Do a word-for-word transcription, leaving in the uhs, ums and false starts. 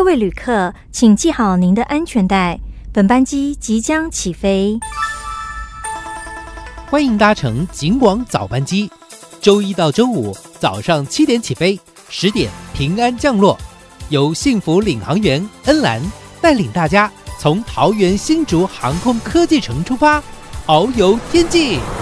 各位旅客，请系好您的安全带，本班机即将起飞。 欢迎搭乘警广早班机，周一到周五早上七点起飞，十点平安降落。由幸福领航员恩兰带领大家从桃园新竹航空科技城出发，遨游天际。